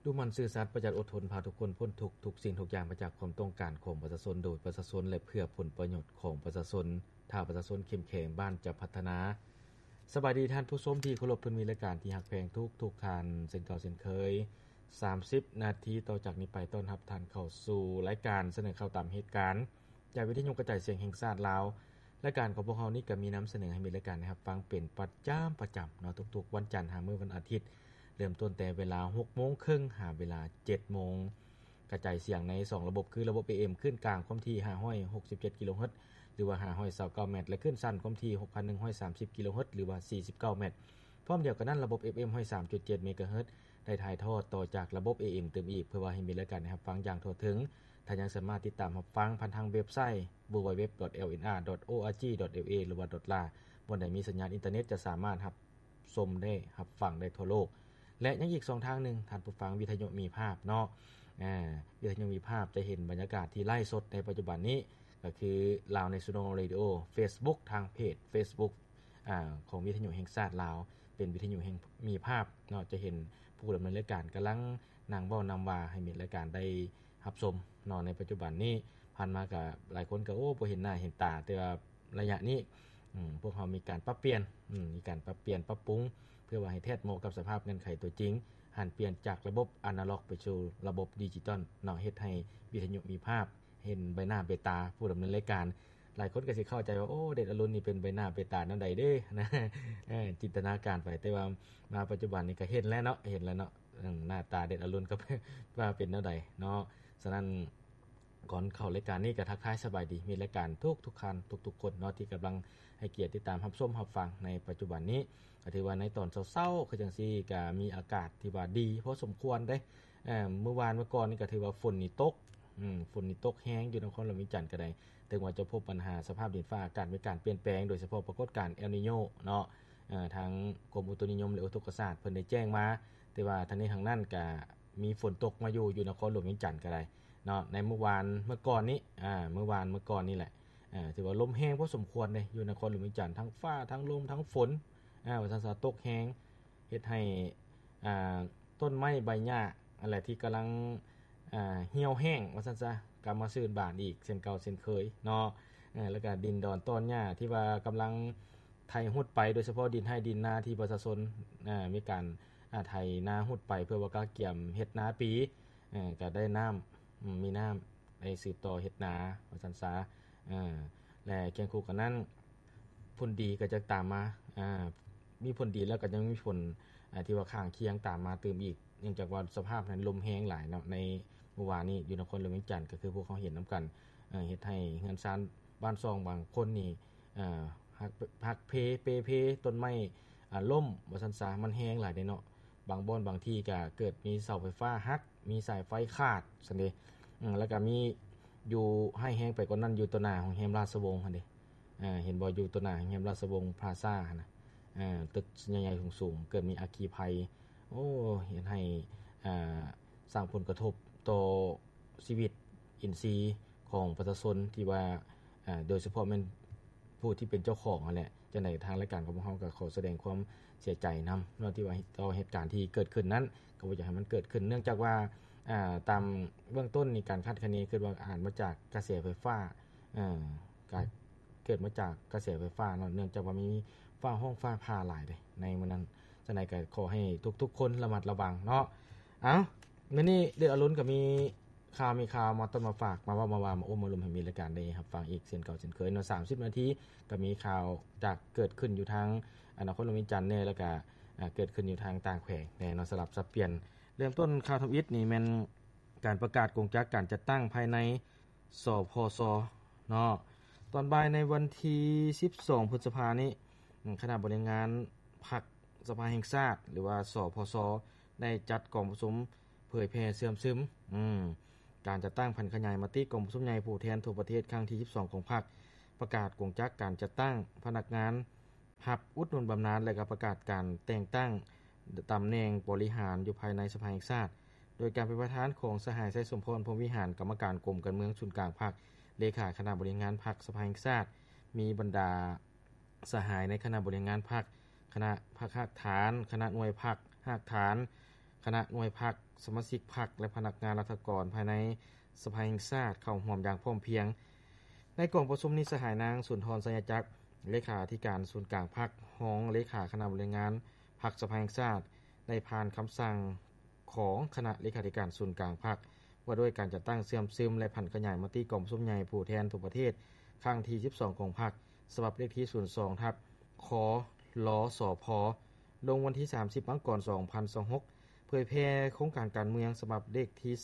ดูมันซื่อสัตย์ประหยัดอดทนพาทุกคนพ้นทุกข์ทุกสิ่งทุกอย่างมาจากความต้องการของประชาชนโดยประชาชนและเพื่อผลประโยชน์ของประชาชนถ้าประชาชนเข้มแข็งบ้านจะพัฒนาสบายดีท่านผู้ชมที่เคารพทุนมีรายการที่ฮักแพงทุกท่านเช่นเก่าเช่นเคย30นาทีต่อจากนี้ไปต้อนรับท่านเข้าสู่รายการเสนอข่าวตามเหตุการณ์จากวิทยุกระจายเสียงแห่งชาติลาวรายการของพวกเรานี้ก็มีนําเสนอให้มีรายการนะครับฟังเป็นประจำเนาะทุกๆวันจันทร์หามื้อวันอาทิตย์เริ่มต้นแต่เวลา 6:30 นหาเวลา 7:00 นกระจายเสียงใน2ระบบคือระบบ AM ขึ้นกลางความถี่567กิโลเฮิรตซ์หรือว่า529เมตรและขึ้นสั้นความถี่ 6,130 กิโลเฮิรตซ์หรือว่า49เมตรพร้อมเดียวกันนั้นระบบ FM 103.7 เมกะเฮิรตซ์ได้ถ่ายทอดต่อจากระบบ AM เติมอีกเพื่อว่าให้มีรายการนะครับฟังอย่างทั่วถึงท่านยังสามารถติดตามรับฟังผ่านทางเว็บไซต์ www.lnr.org.la หรือว่า .la บนใดมีสัญญาณอินเทอร์เน็ตจะสามารถรับชมได้รับฟังได้ทั่วโลกและยังอีก2ทางนึงท่านผู้ฟังวิทยุมีภาพเนาะวิทยุมีภาพจะเห็นบรรยากาศที่ไลฟ์สดในปัจจุบันนี้ก็คือลาว National Radio Facebook ทางเพจ Facebook ของวิทยุแห่งชาติลาวเป็นวิทยุแห่งมีภาพเนาะจะเห็นผู้ดำเนินรายการกำลังนั่งเว้านําว่าให้มีรายการได้รับชมเนาะในปัจจุบันนี้ผ่านมาก็หลายคนก็บ่เห็นหน้าเห็นตาแต่ว่าระยะนี้พวกเรามีการปรับเปลี่ยนมีการปรับเปลี่ยนปรับปรุงเพื่อว่าให้แท้เหมาะกับสภาพเงื่อนไขตัวจริงหันเปลี่ยนจากระบบอนาล็อกไปสู่ระบบดิจิตอลเนาะเฮ็ดให้วิทยุมีภาพเห็นใบหน้าใบตาผู้ดำเนินรายการหลายคนก็สิเข้าใจว่าโอ้เด็กอรุณนี่เป็นใบหน้าใบตาแนวใดเด้นะจินตนาการไปแต่ว่ามาปัจจุบันนี้ก็เห็นแล้วเนาะหน้าตาเด็กอรุณก็ว่าเป็นแนวใดเนาะฉะนั้นก่อนเข้ารายการนี้ก็ทักทายสบายดีมีรายการทุกๆคันทุกๆคนเนาะที่กําลังให้เกียรติติดตามรับชมรับฟังในปัจจุบันนี้ก็ถือว่าในตอนเช้าๆคือจังซี่ก็มีอากาศที่ว่าดีพอสมควรเด้เมื่อวานเมื่อก่อนนี่ก็ถือว่าฝนนี่ตกฝนนี่ตกแฮงอยู่นครหลวงวิจันทน์ก็ได้ถึงว่าจะพบปัญหาสภาพดินฟ้าอากาศมีการเปลี่ยนแปลงโดยเฉพาะปรากฏการณ์เอลนีโญเนาะทางกรมอุตุนิยมและอุตุกศาสตร์เพิ่นได้แจ้งมาแต่ว่าทางนี้ทางนั้นก็มีฝนตกมาอยู่นครหลวงวิจันทน์ก็ได้เนาะในเมื่อวานเมื่อก่อนนี้เมื่อวานเมื่อก่อนนี่แหละถือว่าลมแรงพอสมควรเด้อยู่นครหลวงวิจันทน์ทั้งฟ้าทั้งลมทั้งฝนว่าซั่นซะตกแรงเฮ็ดให้ต้นไม้ใบหญ้าอะไรที่กําลังเหี่ยวแห้งว่าซั่นซะกลับมาชื้นบานอีกเช่นเก่าเช่นเคยเนาะแล้วก็ดินดอนต้นหญ้าที่ว่ากําลังไถหุดไปโดยเฉพาะดินให้ดินนาที่ประชาชนมีการไถนาหุดไปเพื่อว่ากะเกี่ยมเฮ็ดนาปีก็ได้น้ำมีน้ำได้สืบต่อเฮ็ดนาว่าซั่นซะและเคียงคู่กันนั้นผลดีก็จะตามมามีผลดีแล้วก็ยังมีผลที่ว่าข้างเคียงตามมาเติมอีกเนื่องจากว่าสภาพนั้นลมแรงหลายเนาะในเมื่อวานนี้อยู่นครหลวงวิจันทน์ก็คือพวกเขาเห็นนํากันเฮ็ดให้เรือนชานบ้านซองบางคนนี่หักเพต้นไม้ล้มว่าซั่นซะมันแรงหลายเด้เนาะบางบ่อนบางที่ก็เกิดมีเสาไฟฟ้าหักมีสายไฟขาดซั่นเด้แล้วก็มีอยู่ให้แรงไปกว่านั้นอยู่ต่อหน้าของแรมราชวงศ์หั่นเด้เห็นบ่อยู่ต่อหน้าแรมราชวงศ์พลาซ่าหั่นน่ะตึกใหญ่ๆสูงๆเกิดมีอัคคีภัยโอ้เฮ็ดให้สร้างผลกระทบต่อชีวิตอินทรีย์ของประชาชนที่ว่าโดยเฉพาะแม่นผู้ที่เป็นเจ้าของนั่นแหละจังได๋ทางรายการของพวกเราก็ขอแสดงความเสียใจนําเนาะที่ว่าต่อเหตุการณ์ที่เกิดขึ้นนั้นก็บ่อยากให้มันเกิดขึ้นเนื่องจากว่าตามเบื้องต้นนี่การคาดคะเนคิดว่าอาจมาจากกระแสไฟฟ้าก็เกิดมาจากกระแสไฟฟ้าเนาะเนื่องจากว่ามีฟ้าห้องฟ้าผ่าหลายเด้ในมื้อนั้นจังได๋ก็ขอให้ทุกๆคนระมัดระวังเนาะมื้อนี้เดืออรุณก็มีข่าวมาต้นมาฝากมาว่ามาโอ้มาลมให้มีรายการได้รับฟังอีกเช่นเก่าเช่นเคยเนาะ30นาทีก็มีข่าวจากเกิดขึ้นอยู่ทางนครหลวงวิจันทน์แน่แล้วก็เกิดขึ้นอยู่ทางต่างแขวงแน่เนาะสลับสับเปลี่ยนเริ่มต้นข่าวทําอิฐนี่แม่นการประกาศกงจักการจัดตั้งภายในสพสเนาะตอนบ่ายในวันที่12พฤษภาคมนี้คณะบริหารพรรคสภาแห่งชาติหรือว่าสพสได้จัดกองประชุมเผยแพร่เสื่อมซึมการจัดตั้งพันขยายมติกองประชุมใหญ่ผู้แทนทั่วประเทศครั้งที่12ของพรรคประกาศกงจักการจัดตั้งพนักงานรับอุดหนุนบำนาญและก็ประกาศการแต่งตั้งตำแหน่งบริหารอยู่ภายในสภาแห่งชาติโดยการเป็นประธานของสหายไสสมพรพรหมวิหารกรรมการกรมการเมืองศูนย์กลางพรรคเลขาคณะบริหารพรรคสภาแห่งชาติมีบรรดาสหายในคณะบริหารพรรคคณะพรรคฐานคณะหน่วยพรรคหากฐานคณะหน่วยพรรคสมาชิกพรรคและพนักงานรัฐกรภายในสภาแห่งชาติเข้าร่วมอย่างพร้อมเพรียงในกองประชุมนี้สหายนางสุนทรสัญญจักรเลขาธิการศูนย์กลางพรรครองเลขาคณะบริหารพรรคสภาแห่งชาติได้ผ่านคำสั่งของคณะเลขาธิการศูนย์กลางพรรคว่าด้วยการจัดตั้งเสื่อมซึมและผันขยายมติกองประชุมใหญ่ผู้แทนทั่วประเทศครั้งที่12ของพรรคฉบับเลขที่02ทับคลสพลงวันที่30มังกร2026เผยแพร่โครงการการเมืองฉบับเลขที่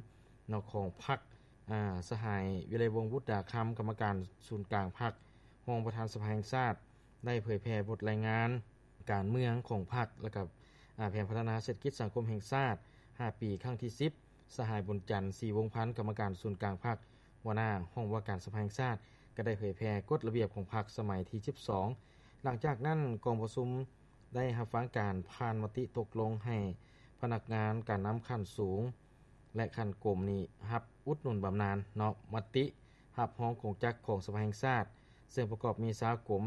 3นของพรรคสหายวิไลวงศ์วุฒิดาคำกรรมการศูนย์กลางพรรครองประธานสภาแห่งชาติได้เผยแพร่บทรายงานการเมืองของพรรคและกับแผนพัฒนาเศรษฐกิจสังคมแห่งชาติ5ปีครั้งที่10สหายบุญจันทร์ศรีวงศ์พันธ์กรรมการศูนย์กลางพรรคหัวหน้าห้องว่าการสภาแห่งชาติก็ได้เผยแพร่กฎระเบียบของพรรคสมัยที่12หลังจากนั้นกองประชุมได้รับฟังการผ่านมติตกลงให้พนักงานการน้ำขั้นสูงและขั้นกรมนี้รับอุดหนุนบำนาญเนาะมติรับห้องของจักรของสภาแห่งชาติซึ่งประกอบมีสากรม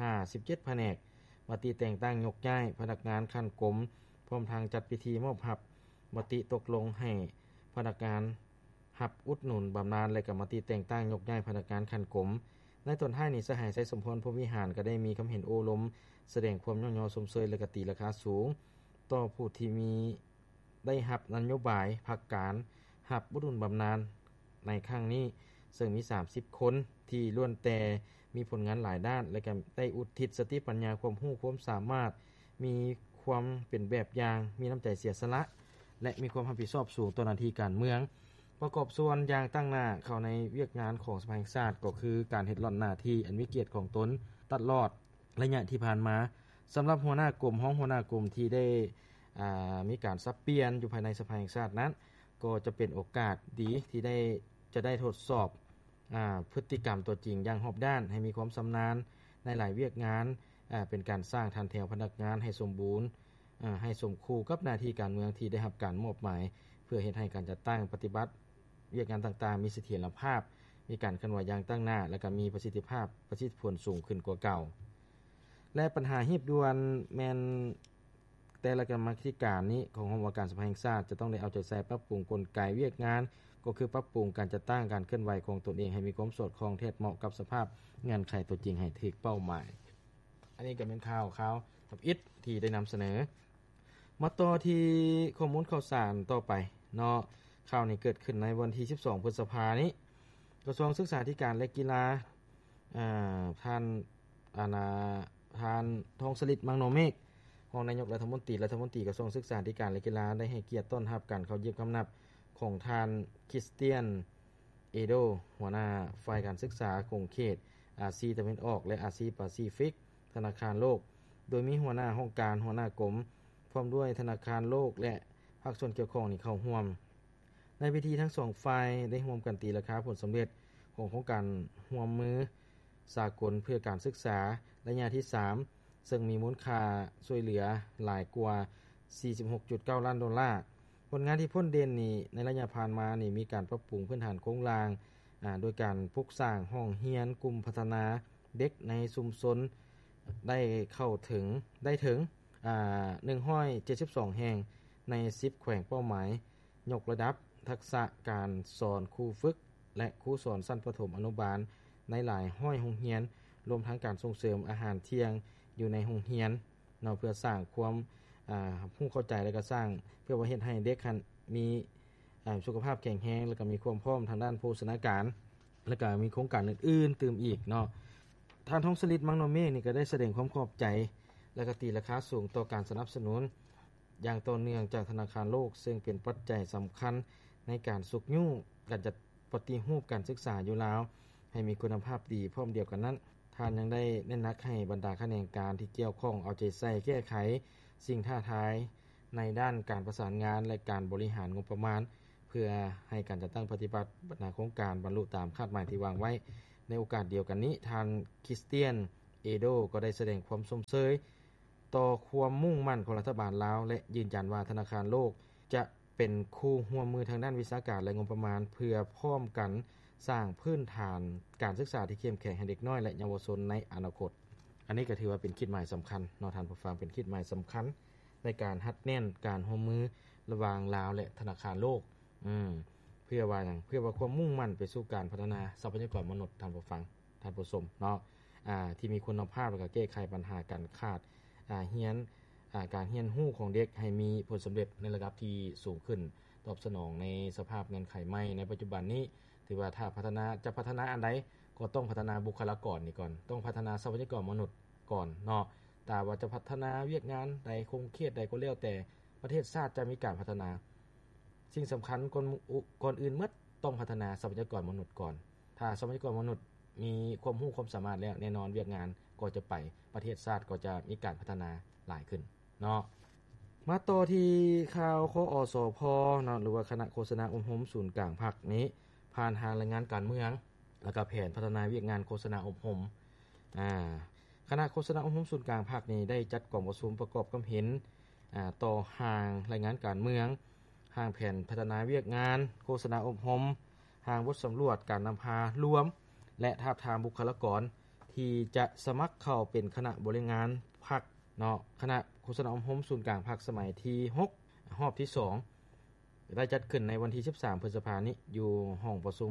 57แผนกมติแต่งตั้งยกย้ายพนักงานขั้นกรมพร้อมทางจัดพิธีมอบรับมติตกลงให้พนักงานรับอุดหนุนบำนาญและก็มติแต่งตั้งยกย้ายพนักงานขั้นกรมในตอนท้ายนี้สหายไสสมพรพรหมวิหารก็ได้มีคำเห็นโอลมแสดงความย่อหย่อสมเสยและก็ตีราคาสูงต่อผู้ที่มีได้รับนโยบายภาคการรับอุดหนุนบำนาญในครั้งนี้ซึ่งมี30คนที่ล้วนแต่มีผลงานหลายด้านและก็ได้อุทิศสติปัญญาความรู้ความสามารถมีความเป็นแบบอย่างมีน้ำใจเสียสละและมีความรับผิดชอบสูงต่อหน้าที่การเมืองประกอบส่วนอย่างตั้งหน้าเข้าในเวียกงานของสภาแห่งชาติก็คือการเฮ็ดหล่อนหน้าที่อันมีเกียรติของตนตัดลอดระยะที่ผ่านมาสำหรับหัวหน้ากรมห้องหัวหน้ากรมที่ได้มีการสับเปลี่ยนอยู่ภายในสภาแห่งชาตินั้นก็จะเป็นโอกาสดีที่จะได้ทดสอบพฤติกรรมตัวจริงอย่างรอบด้านให้มีความชำนาญในหลายเวียกงานเป็นการสร้างทันแถวพนักงานให้สมบูรณ์ให้สมคู่กับหน้าที่การเมืองที่ได้รับการมอบหมายเพื่อเฮ็ดให้การจัดตั้งปฏิบัติเวียกงานต่างๆมีเสถียรภาพมีการเคลื่อนไหวอย่างตั้งหน้าและก็มีประสิทธิภาพประสิทธิผลสูงขึ้นกว่าเก่าและปัญหาหีบด่วนแม่นแต่ละกรรมาธิการนี้ขององค์การสภาแห่งชาติจะต้องได้เอาใจใส่ปรับปรุงกลไกเวียกงานก็คือปรับปรุงการจัดตั้งการเคลื่อนไหวของตนเองให้มีความสอดคล้องแท้เหมาะกับสภาพเงื่อนไขตัวจริงให้ถึกเป้าหมายอันนี้ก็เป็นข่าวทับอิฐที่ได้นำเสนอมาต่อที่ข้อมูลข่าวสารต่อไปเนาะข่าวนี้เกิดขึ้นในวันที่12พฤษภาคมนี้กระทรวงศึกษาธิการและกีฬาท่านทองสฤทธิ์มังโนเมฆรองนายกรัฐมนตรีกระทรวงศึกษาธิการและกีฬาได้ให้เกียรติต้อนรับการเข้าเยี่ยมคำนับของท่านคริสเตียนเอโดหัวหน้าฝ่ายการศึกษาของเขตอาซีตะวันออกและอาซีแปซิฟิกธนาคารโลกโดยมีหัวหน้าห้องการหัวหน้ากรมพร้อมด้วยธนาคารโลกและภาคส่วนเกี่ยวข้องนี่เข้าร่วมในพิธีทั้ง2ฝ่ายได้ร่วมกันตีราคาผลสำเร็จของโครงการร่วมมือสากลเพื่อการศึกษาระยะที่3ซึ่งมีมูลค่าช่วยเหลือหลายกว่า 46.9 ล้านดอลลาร์ผลงานที่พ้นเด่นนี้ในระยะผ่านมานี่มีการปรับปรุงพื้นฐานโครงสร้างโดยการปลูกสร้างห้องเรียนกลุ่มพัฒนาเด็กในชุมชนได้ถึง172แห่งใน10แขวงเป้าหมายยกระดับทักษะการสอนครูฝึกและครูสอนชั้นประถมอนุบาลในหลายห้อยโรงเรียนรวมทั้งการส่งเสริมอาหารเที่ยงอยู่ในโรงเรียนเนาะเพื่อสร้างความผู้เข้าใจและก็สร้างเพื่อว่าเฮ็ดให้เด็กมีสุขภาพแข็งแรงและก็มีความพร้อมทางด้านโภชนาการและก็มีโครงการอื่นๆตื่มอีกเนาะท่านทองสฤทธิ์มังโนเมฆนี่ก็ได้แสดงความขอบใจและก็ตีราคาสูงต่อการสนับสนุนอย่างต่อเนื่องจากธนาคารโลกซึ่งเป็นปัจจัยสำคัญในการสุกยู่การจัดปฏิรูปการศึกษาอยู่แล้วให้มีคุณภาพดีพร้อมเดียวกันนั้นท่านยังได้เน้นหนักให้บรรดาคณะการที่เกี่ยวข้องเอาใจใส่แก้ไขสิ่งท้าทายในด้านการประสานงานและการบริหารงบประมาณเพื่อให้การจัดตั้งปฏิบัติโครงการบรรลุตามคาดหมายที่วางไว้ในโอกาสเดียวกันนี้ท่านคริสเตียนเอโดก็ได้แสดงความชมเชยต่อความมุ่งมั่นของรัฐบาลลาวและยืนยันว่าธนาคารโลกจะเป็นคู่ร่วมมือทางด้านวิชาการและงบประมาณเพื่อพร้อมกันสร้างพื้นฐานการศึกษาที่เข้มแข็งให้เด็กน้อยและเยาวชนในอนาคตอันนี้ก็ถือว่าเป็นคิดหมายสำคัญเนาะท่านผู้ฟังเป็นคิดหมายสำคัญในการหัดแน่นการร่วมมือระหว่างลาวและธนาคารโลกเพื่อว่าหยังเพื่อว่าความมุ่งมั่นไปสู่การพัฒนาทรัพยากรมนุษย์ท่านผู้ฟังท่านผู้ชมเนาะที่มีคุณภาพและก็แก้ไขปัญหาการขาดเรียนการเรียนรู้ของเด็กให้มีผลสำเร็จในระดับที่สูงขึ้นตอบสนองในสภาพเงื่อนไขใหม่ในปัจจุบันนี้ถือว่าถ้าพัฒนาอันใดก็ต้องพัฒนาบุคลากรนี่ก่อนต้องพัฒนาทรัพยากรมนุษย์ก่อนเนาะแต่ว่าจะพัฒนาเวียกงานใดคงเครียดใดก็แล้วแต่ประเทศชาติจะมีการพัฒนาสิ่งสำคัญก่อนอื่นหมดต้องพัฒนาทรัพยากรมนุษย์ก่อนถ้าทรัพยากรมนุษย์มีความรู้ความสามารถแล้วแน่นอนเวียกงานก็จะไปประเทศชาติก็จะมีการพัฒนาหลายขึ้นเนาะมาต่อที่ข่าวคอสพเนาะหรือว่าคณะโฆษณาอบรมศูนย์กลางภาคนี้ผ่านทางรายงานการเมืองแล้วก็แผนพัฒนาเวียกงานโฆษณาอบรมคณะโฆษณาอบรมศูนย์กลางภาคนี้ได้จัดกล่องประชุมประกอบความเห็นต่อห่างรายงานการเมืองห่างแผนพัฒนาเวียกงานโฆษณาอบรมห่างบทสำรวจการนำพารวมและทาบทามบุคลากรที่จะสมัครเข้าเป็นคณะบริหารพรรคเนาะคณะโฆษณาอบรมศูนย์กลางภาคสมัยที่6รอบที่2ได้จัดขึ้นในวันที่13พฤษภาคมนี้อยู่ห้องประชุม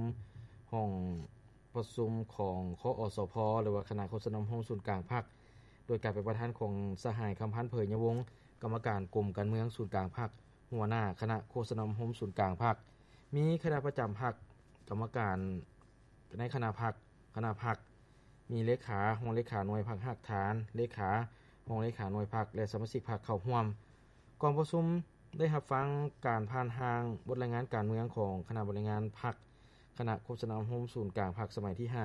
ของคอสพหรือว่าคณะโฆษณาอบรมศูนย์กลางภาคโดยการเป็นประธานของสหายคำพันธ์เผยยวงศ์กรรมการกรมการเมืองศูนย์กลางภาคหัวหน้าคณะโฆษณาอบรมศูนย์กลางภาคมีคณะประจำภาคกรรมการในคณะภาคมีเลขาห้องเลขาหน่วยภาคหักฐานเลขาห้องเลขาหน่วยภาคและสมาชิกภาคเข้าร่วมกองประชุมได้รับฟังการผ่านทางบทรายงานการเมืองของคณะบริหารภาคคณะโฆษณาอบรมศูนย์กลางภาคสมัยที่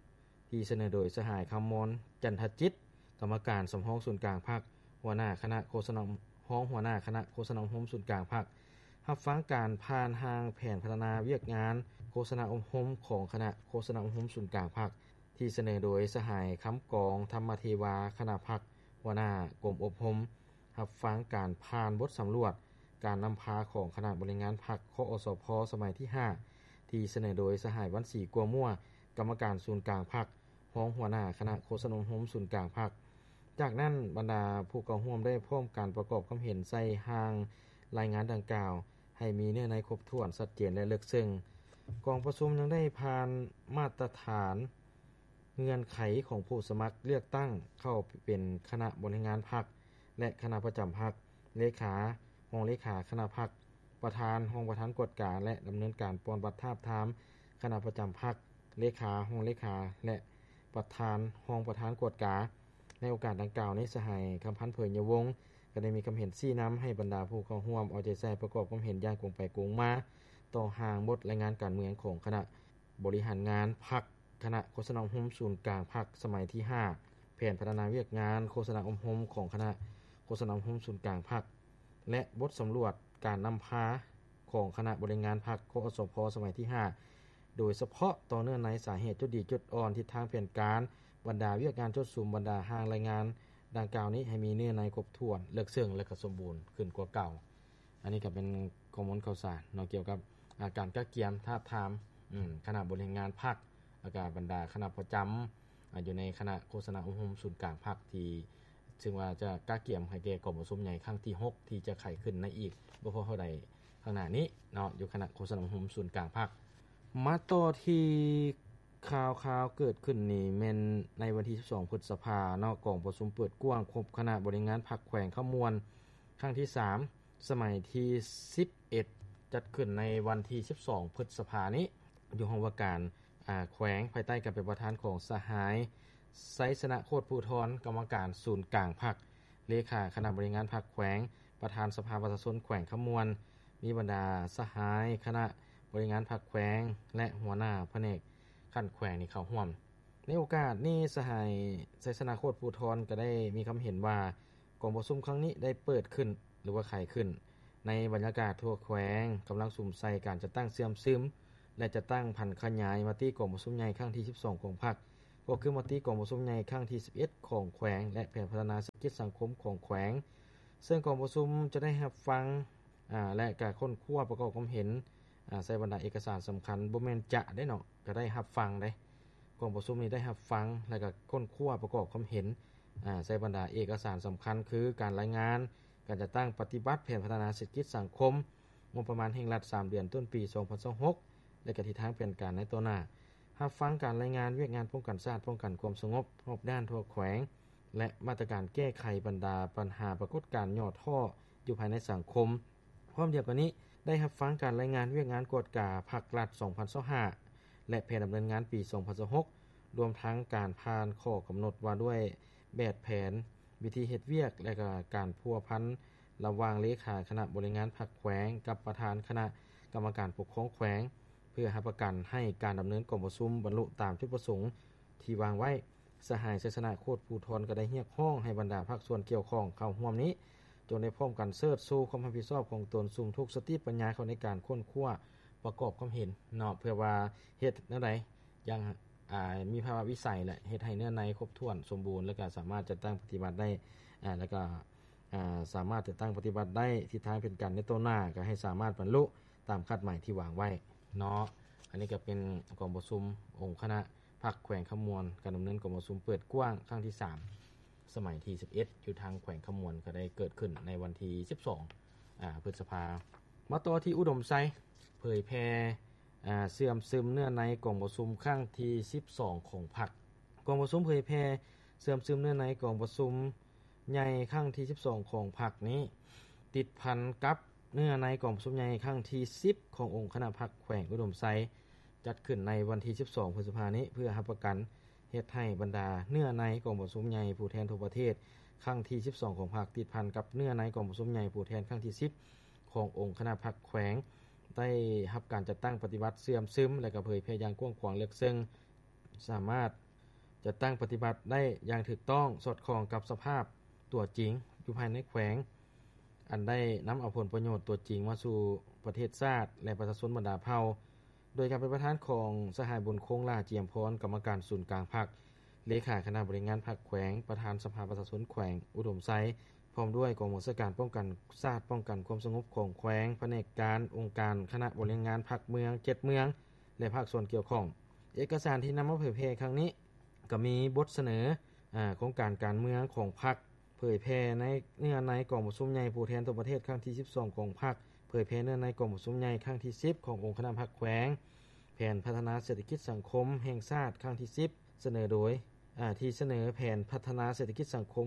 5ที่เสนอโดยสหายคำมนจันทจิตกรรมการสำรองศูนย์กลางภาคหัวหน้าคณะโฆษณาหัวหน้าคณะโฆษณาอบรมศูนย์กลางภาครับฟังการผ่านทางแผนพัฒนาเวียกงานโฆษณาอบรมของคณะโฆษณาอบรมศูนย์กลางภาคที่เสนอโดยสหายคำกองธรรมเทวาคณะภาคหัวหน้ากรมอบรมรับฟังการผ่านบทสำรวจการนำพาของคณะบริหารพรรคคอสพสมัยที่5ที่เสนอโดยสหายวันศรีกัวมั่วกรรมการศูนย์กลางพรรครองหัวหน้าคณะโฆษณาอบรมศูนย์กลางพรรคจากนั้นบรรดาผู้เข้าร่วมได้พร้อมการประกอบความเห็นใส่ทางรายงานดังกล่าวให้มีเนื้อในครบถ้วนชัดเจนและลึกซึ้งกองประชุมยังได้ผ่านมาตรฐานเงื่อนไขของผู้สมัครเลือกตั้งเข้าเป็นคณะบริหารพรรคและคณะประจำพรรคเลขาห้องเลขาคณะพรรคประธานห้องประธานกฎการและดำเนินการปอนบัตรทาบทามคณะประจำพรรคเลขาห้องเลขาและประธานห้องประธานกฎการในโอกาสดังกล่าวนี้สหายคำพันธ์เผยยวงศ์ก็ได้มีคำเห็นชี้นำให้บรรดาผู้เข้าร่วมเอาใจใส่ประกอบความเห็นอย่างกงไปกงมาต่อห่างบทรายงานการเมืองของคณะบริหารงานพรรคคณะโฆษณาอบรมศูนย์กลางพรรคสมัยที่5แผนพัฒนาเวียกงานโฆษณาอบรมของคณะโฆษณาอบรมศูนย์กลางพรรคและบทสำรวจการนำพาของคณะบริหารพรรคคอสพสมัยที่5โดยเฉพาะต่อเนื่องในสาเหตุจุดดีจุดอ่อนทิศทางแผนการบรรดาเวียกงานจุดสูมบรรดาห่างรายงานดังกล่าวนี้ให้มีเนื้อในครบถ้วนเลิกซึ่งและก็สมบูรณ์ขึ้นกว่าเก่าอันนี้ก็เป็นข้อมูลข่าวสารเกี่ยวกับการกักเกียมทาบทามคณะบริหารงานพรรคแล้วก็บรรดาคณะประจำอยู่ในคณะโฆษณาอบรมศูนย์กลางพรรคที่ซึ่งว่าจะกักเกียมให้แก่กองประชุมใหญ่ครั้งที่6ที่จะไขขึ้นในอีกบ่พอเท่าใดข้างหน้านี้เนาะอยู่คณะโฆษณาอบรมศูนย์กลางพรรคมาต่อที่ข่าวเกิดขึ้นนี่แม่นในวันที่12พฤษภาคมเนาะกองประชุมเปิดกว้างครบคณะบริหารพรรคแขวงขมวนครั้งที่3สมัยที่11จัดขึ้นในวันที่12พฤษภาคมนี้อยู่ห้องว่าการแขวงภายใต้การเป็นประธานของสหายไสสนะโคตรภูธรกรรมการศูนย์กลางพรรคเลขาคณะบริหารพรรคแขวงประธานสภาประชาชนแขวงขมวนมีบรรดาสหายคณะบริหารพรรคแขวงและหัวหน้าแผนกขั้นแขวงนี่เข้าร่วมในโอกาสนี้สหายไสสนะโคตรภูธรก็ได้มีคำเห็นว่ากองประชุมครั้งนี้ได้เปิดขึ้นหรือว่าไขขึ้นในบรรยากาศทั่วแขวงกำลังสุ่มใส่การจัดตั้งเสื่อมซึมและจะตั้งพันขยายมติกองประชุมใหญ่ครั้งที่12ของพรรคก็คือมติกองประชุมใหญ่ครั้งที่11ของแขวงและแผนพัฒนาเศรษฐกิจสังคมของแขวงซึ่งกองประชุมจะได้รับฟังและการค้นคว้าประกอบความเห็นใส่บรรดาเอกสารสำคัญบ่แม่นจะได้เนาะก็ได้รับฟังได้กองประชุมนี้ได้รับฟังและก็ค้นคว้าประกอบความเห็นใส่บรรดาเอกสารสำคัญคือการรายงานการจัดตั้งปฏิบัติแผนพัฒนาเศรษฐกิจสังคมงบประมาณแห่งรัฐ3เดือนต้นปี2026และก็ทิศทางแผนการในตัวหน้ารับฟังการรายงานเวียกงานป้องกันชาติป้องกันความสงบรอบด้านทั่วแขวงและมาตรการแก้ไขบรรดาปัญหาปรากฏการณ์ย่อท่ออยู่ภายในสังคมพร้อมเดียวกันนี้ได้รับฟังการรายงานเวียกงานกวดกาภาครัฐ2025และแผนดำเนินงานปี2026รวมทั้งการผ่านข้อกำหนดว่าด้วยแบบแผนวิธีเฮ็ดเวียกและก็การพัวพันระหว่างเลขาคณะบริหารพรรคแขวงกับประธานคณะกรรมการปกครองแขวงเพื่อรับประกันให้การดำเนินกองประชุมบรรลุตามจุดประสงค์ที่วางไว้สหายชัยชนะโคตรภูธรก็ได้เรียกร้องให้บรรดาภาคส่วนเกี่ยวข้องเข้าร่วมนี้จนได้พร้อมกันเสิร์ชสู่ความรับผิดชอบของตนสุ่มทุกสติปัญญาเข้าในการค้นคว้าประกอบความเห็นเนาะเพื่อว่าเฮ็ดแนวใดอย่างมีภาวะวิสัยและเฮ็ดให้เนื้อในครบถ้วนสมบูรณ์และก็สามารถจัดตั้งปฏิบัติได้แล้วก็สามารถจัดตั้งปฏิบัติได้ทิศทางเป็นกันในต้นหน้าก็ให้สามารถบรรลุตามคาดหมายที่วางไว้เนาะอันนี้ก็เป็นกองประชุมองค์คณะพรรคแขวงขมวนการดำเนินกองประชุมเปิดกว้างครั้งที่3สมัยที่11อยู่ทางแขวงขมวนก็ได้เกิดขึ้นในวันที่12พฤษภาคมมาต่อที่อุดมไซเผยแพร่เสื่อมซึมเนื้อในกองประชุมครั้งที่12ของพรรคกองประชุมเผยแพร่เสื่อมซึมเนื้อในกองประชุมใหญ่ครั้งที่12ของพรรคนี้ติดพันกับเนื้อในกองประชุมใหญ่ครั้งที่10ขององค์คณะพรรคแขวงอุดมไซจัดขึ้นในวันที่12พฤษภาคมนี้เพื่อรับประกันเฮ็ดให้บรรดาเนื้อในกองประชุมใหญ่ผู้แทนทั่วประเทศครั้งที่12ของพรรคติดพันกับเนื้อในกองประชุมใหญ่ผู้แทนครั้งที่10ขององค์คณะพรรคแขวงได้รับการจัดตั้งปฏิบัติเสื่อมซึมและก็เผยแพร่อย่างกว้างขวางลึกซึ้งสามารถจัดตั้งปฏิบัติได้อย่างถูกต้องสอดคล้องกับสภาพตัวจริงอยู่ภายในแขวงอันได้นําเอาผลประโยชน์ตัวจริงมาสู่ประเทศชาติและประชาชนบรรดาเผ่าโดยการเป็นประธานของสหายบุญคงลาเจียมพรกรรมการศูนย์กลางพรรคเลขาคณะบริหารพรรคแขวงประธานสภาประชาชนแขวงอุดมไซพร้อมด้วยกองบัญชาการป้องกันชาติป้องกันความสงบของแขวงแผนกการองค์การคณะบริหารพรรคเมือง7เมืองและภาคส่วนเกี่ยวข้องเอกสารที่นํามาเผยแพร่ครั้งนี้ก็มีบทเสนอโครงการการเมืองของพรรคเผยแพร่ในเนื้อในกองประชุมใหญ่ผู้แทนทั่วประเทศครั้งที่12ของพรรคเผยแพร่เนื้อในกองประชุมใหญ่ครั้งที่10ขององค์คณะพรรคแขวงแผนพัฒนาเศรษฐกิจสังคมแห่งชาติครั้งที่10เสนอโดยที่เสนอแผนพัฒนาเศรษฐกิจสังคม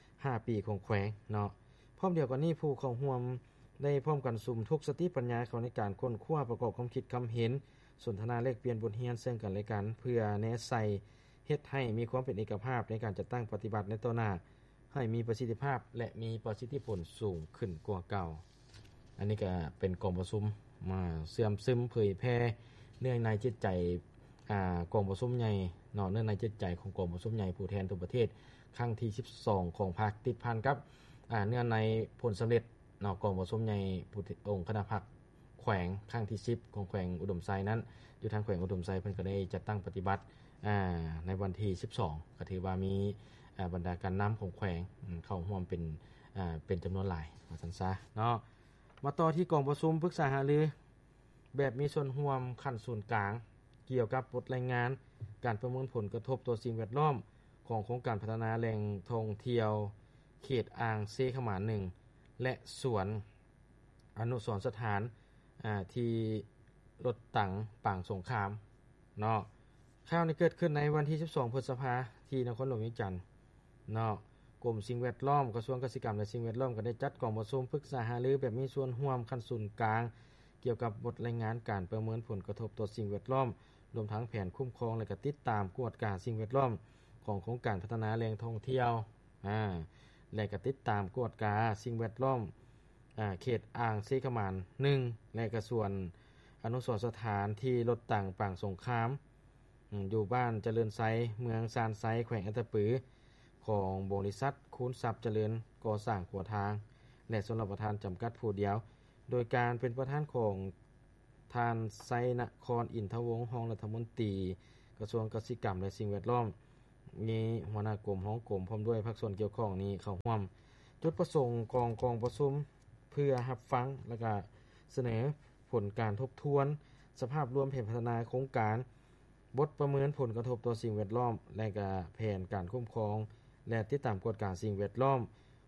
5ปีของแขวงเนาะพร้อมเดียวกันนี้ผู้เข้าร่วมได้พร้อมกันสุ่มทุกสติปัญญาเข้าในการค้นคว้าประกอบความคิดความเห็นสนทนาแลกเปลี่ยนบทเรียนซึ่งกันและกันเพื่อแนะใส่เฮ็ดให้มีความเป็นเอกภาพในการจัดตั้งปฏิบัติในต่อหน้าให้มีประสิทธิภาพและมีประสิทธิผลสูงขึ้นกว่าเก่าอันนี้ก็เป็นกองประชุมมาเสื่อมซึมเผยแพร่เนื่องในจิตใจกองประชุมใหญ่เนาะเนื่องในจิตใจของกองประชุมใหญ่ผู้แทนทั่วประเทศครั้งที่12ของพรรคติดพันกับเนื่องในผลสําเร็จเนาะกองประชุมใหญ่ผู้องค์คณะพรรคแขวงครั้งที่10ของแขวงอุดมไซนั้นอยู่ทางแขวงอุดมไซเพิ่นก็ได้จัดตั้งปฏิบัติในวันที่12ก็ถือว่ามีบรรดาการนําของแขวงเข้าร่วมเป็นจํานวนหลายว่าซั่นซะเนาะมาต่อที่กองประชุมปรึกษาหารือแบบมีส่วนร่วมขั้นศูนย์กลางเกี่ยวกับบทรายงานการประเมินผลกระทบต่อสิ่งแวดล้อมของโครงการพัฒนาแหล่งท่องเที่ยวเขตอ่างเซขมาน1และสวนอนุสรณ์สถานที่รถตังปางสงครามเนาะข่าวนี้เกิดขึ้นในวันที่12พฤษภาคมที่นครหลวงวิจันทร์เนาะกรมสิ่งแวดล้อมกระทรวงเกษตรกรรมและสิ่งแวดล้อมก็ได้จัดกองประชุมปรึกษาหารือแบบมีส่วนร่วมขั้นศูนย์กลางเกี่ยวกับบทรายงานการประเมินผลกระทบต่อสิ่งแวดล้อมรวมทั้งแผนคุ้มครองและก็ติดตามกวดกาสิ่งแวดล้อมของโครงการพัฒนาแหล่งท่องเที่ยวและก็ติดตามกวดกาสิ่งแวดล้อมเขตอ่างเซขมาน1และก็ส่วนอนุสรณ์สถานที่รถต่างปางสงครามอยู่บ้านเจริญไซเมืองซานไซแขวงอัตตปือของบริษัทคูนทรัพย์เจริญก่อสร้างขัวทางและชลประทานจำกัดผู้เดียวโดยการเป็นประธานของทานไซนครอินทวงศ์รองรัฐมนตรีกระทรวงเกษตรกรรมและสิ่งแวดล้อมมีหัวหน้ากรมห้องกรมพร้อมด้วยภาคส่วนเกี่ยวข้องนี้เข้าร่วมจุดประสงค์กองประชุมเพื่อรับฟังและก็เสนอผลการทบทวนสภาพรวมแผนพัฒนาโครงการบทประเมินผลกระทบต่อสิ่งแวดล้อมและก็แผนการคุ้มครองและติดตามกวดการสิ่งแวดล้อม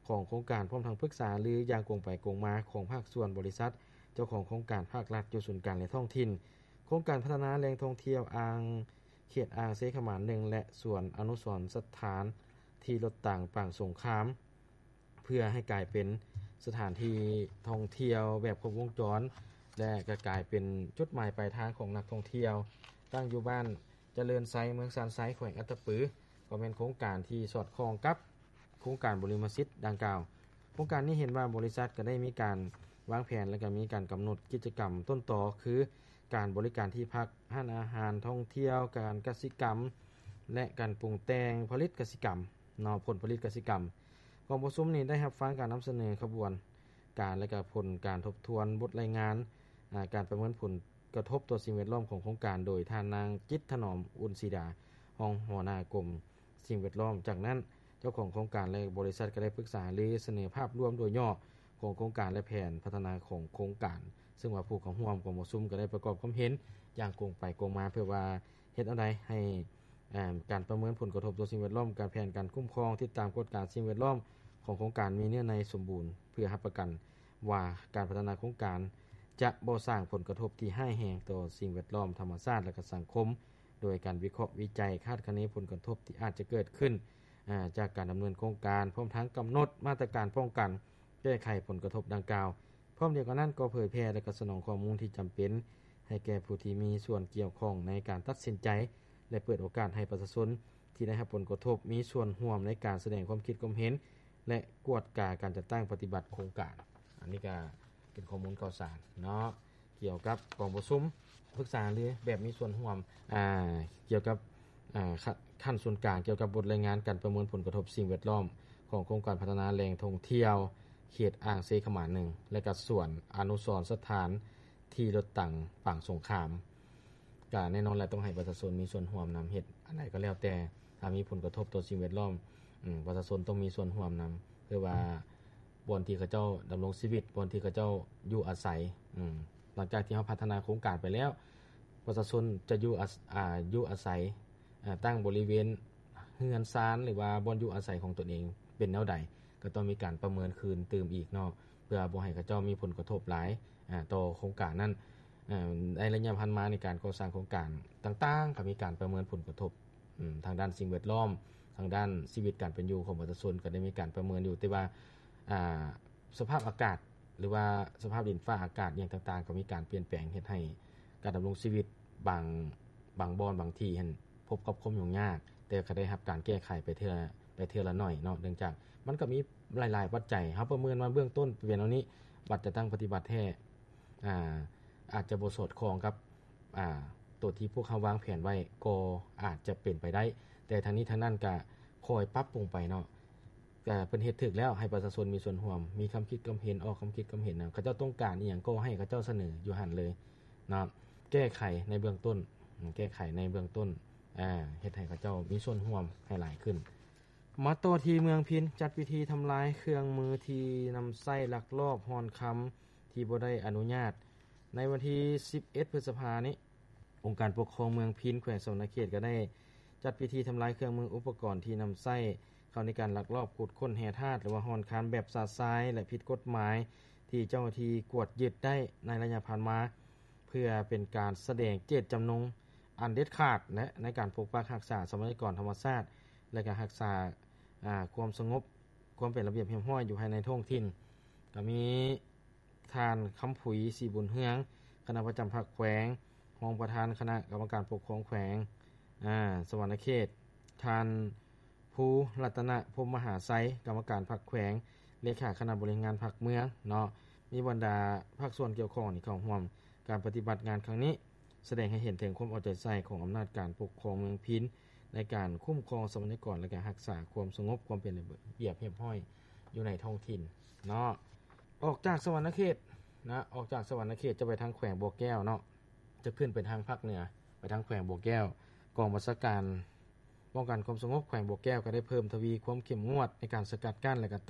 ของโครงการพร้อมทั้งปรึกษาหรืออย่างกงไปกงมาของภาคส่วนบริษัทเจ้าของโครงการภาครัฐอยู่ศูนย์กลางและท้องถิ่นโครงการพัฒนาแหล่งท่องเที่ยวอ่างเขตอ่างเสขมาน1และส่วนอนุสรณ์สถานที่รถต่างปางสงครามเพื่อให้กลายเป็นสถานที่ท่องเที่ยวแบบครบวงจรและก็กลายเป็นจุดหมายปลายทางของนักท่องเที่ยวตั้งอยู่บ้านเจริญไซเมืองซานไซแขวงอัตตปือก็เป็นโครงการที่สอดคล้องกับโครงการบริมสิทธิ์ดังกล่าวโครงการนี้เห็นว่าบริษัทก็ได้มีการวางแผนและก็มีการกำหนดกิจกรรมต้นตอคือการบริการที่พักร้านอาหารท่องเที่ยวการกสิกรรมและการปรุงแต่งผลิตกสิกรรมผลผลิตกสิกรรมกองประชุมนี้ได้รับฟังการนำเสนอขบวนการและก็ผลการทบทวนบทรายงานการประเมินผลกระทบต่อสิ่งแวดล้อมของโครงการโดยท่านนางจิตถนอมอุนศิดารองหัวหน้ากรมสิ่งแวดล้อมจากนั้นเจ้าของโครงการและบริษัทก็ได้ปรึกษาหรือเสนอภาพรวมโดยย่อของโครงการและแผนพัฒนาของโครงการซึ่งว่าผู้เข้าร่วมกองประชุมก็ได้ประกอบความเห็นอย่างกงไปกงมาเพื่อว่าเฮ็ดเอาใดให้การประเมินผลกระทบต่อสิ่งแวดล้อมการแผนการคุ้มครองติดตามกฎการสิ่งแวดล้อมของโครงการมีเนื้อในสมบูรณ์เพื่อรับประกันว่าการพัฒนาโครงการจะบ่สร้างผลกระทบที่ร้ายแรงต่อสิ่งแวดล้อมธรรมชาติและก็สังคมโดยการวิเคราะห์วิจัยคาดคะเนผลกระทบที่อาจจะเกิดขึ้นจากการดำเนินโครงการพร้อมทั้งกำหนดมาตรการป้องกันแก้ไขผลกระทบดังกล่าวพร้อมเดียวกันนั้นก็เผยแพร่และก็สนองข้อมูลที่จำเป็นให้แก่ผู้ที่มีส่วนเกี่ยวข้องในการตัดสินใจและเปิดโอกาสให้ประชาชนที่ได้รับผลกระทบมีส่วนร่วมในการแสดงความคิดความเห็นและกวดกาการจัดตั้งปฏิบัติโครงการอันนี้ก็เป็นข้อมูลข่าวสารเนาะเกี่ยวกับกองประชุมปรึกษาหรือแบบมีส่วนร่วมเกี่ยวกับขั้นส่วนกลางเกี่ยวกับบทรายงานการประเมินผลกระทบสิ่งแวดล้อมของโครงการพัฒนาแหล่งท่องเที่ยวเขตอ่างเสขมาน1และก็ส่วนอนุสรณ์สถานที่รถตั้งปางสงครามก็แน่นอนแหละต้องให้ประชาชนมีส่วนร่วมนำเฮ็ดอันใดก็แล้วแต่ถ้ามีผลกระทบต่อสิ่งแวดล้อมประชาชนต้องมีส่วนร่วมนำเพื่อว่าบ่อนที่เขาเจ้าดำรงชีวิตบ่อนที่เขาเจ้าอยู่อาศัยหลังจากที่เฮาพัฒนาโครงการไปแล้วประชาชนจะอยู่อาศัยตั้งบริเวณเรือนซานหรือว่าบ่อนอยู่อาศัยของตนเองเป็นแนวใดก็ต้องมีการประเมินคืนตื่มอีกเนาะเพื่อบ่ให้เขาเจ้ามีผลกระทบหลายต่อโครงการนั้นในระยะผ่านมาในการก่อสร้างโครงการต่างๆก็มีการประเมินผลกระทบทางด้านสิ่งแวดล้อมทางด้านชีวิตการเป็นอยู่ของประชาชนก็ได้มีการประเมินอยู่แต่ว่าสภาพอากาศหรือว่าสภาพดินฟ้าอากาศอย่างต่างๆก็มีการเปลี่ยนแปลงเฮ็ดให้การดำรงชีวิตบางบ่อนบางที่เห็นพบกับความยุ่งยากแต่ก็ได้รับการแก้ไขไปเทื่อละหน่อยเนาะเนื่องจากมันก็มีหลายๆปัจจัยเฮาประเมินมาเบื้องต้นเป็นเอานี้บัดจะตั้งปฏิบัติแท้อาจจะบ่สอดคล้องกับตัวที่พวกเขาวางแผนไว้ก็อาจจะเป็นไปได้แต่ทางนี้ทางนั้นก็คอยปรับปรุงไปเนาะก็เพิ่นเฮ็ดถูกแล้วให้ประชาชนมีส่วนร่วมมีความคิดความเห็นออกความคิดความเห็นเขาเจ้าต้องการอีหยังก็ให้เขาเจ้าเสนออยู่หั่นเลยเนาะแก้ไขในเบื้องต้นเฮ็ดให้เขาเจ้ามีส่วนร่วมให้หลายขึ้นมาต่อที่เมืองพินจัดพิธีทำลายเครื่องมือที่นำไส้ลักลอบฮอนคำที่บ่ได้อนุญาตในวันที่11พฤษภาคมนี้องค์การปกครองเมืองพินแขวงสวรรณเขตก็ได้จัดพิธีทำลายเครื่องมืออุปกรณ์ที่นำไส้เข้าในการลักลอบขุดค้นแห่ธาตุหรือว่าฮอนคำแบบสาดทรายและผิดกฎหมายที่เจ้าหน้าที่กวดยึดได้ในระยะผ่านมาเพื่อเป็นการแสดงเจตจำนงอันเด็ดขาดและในการปกปักรักษาทรัพยากรธรรมชาติและการรักษาความสงบความเป็นระเบียบเรียบร้อยอยู่ภายในท้องถิ่นก็มีท่านคำผุยศรีบุญเฮืองคณะประจำภาคแขวงรองประธานคณะกรรมการปกครองแขวงสวรรณเขตท่านภูรัตนะพรหมมหาไสยกรรมการภาคแขวงเลขาคณะบริหารภาคเมืองเนาะมีบรรดาภาคส่วนเกี่ยวข้องที่เข้าร่วมการปฏิบัติงานครั้งนี้แสดงให้เห็นถึงความเอาใจใส่ของอำนาจการปกครองเมืองพินในการคุ้มครองทรัพยากรและการรักษาความสงบความเป็นระเบียบเรียบร้อยอยู่ในท้องถิ่นเนาะออกจากสวรรณเขตนะออกจากสวรรณเขตจะไปทางแขวงบัวแก้วเนาะจะขึ้นไปทางภาคเหนือไปทางแขวงบัวแก้วกองบัญชาการป้องกันความสงบแขวงบัวแก้วก็ได้เพิ่มทวีความเข้มงวดในการสกัดกั้นและก็